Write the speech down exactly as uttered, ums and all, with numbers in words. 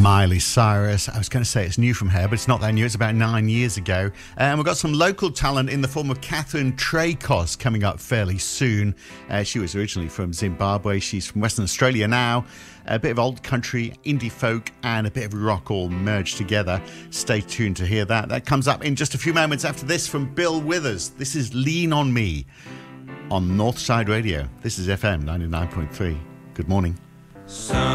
Miley Cyrus. I was going to say it's new from her, but it's not that new. It's about nine years ago. And we've got some local talent in the form of Catherine Tracos coming up fairly soon. Uh, she was originally from Zimbabwe. She's from Western Australia now. A bit of old country, indie folk, and a bit of rock all merged together. Stay tuned to hear that. That comes up in just a few moments after this from Bill Withers. This is Lean On Me on Northside Radio. This is F M ninety-nine point three. Good morning.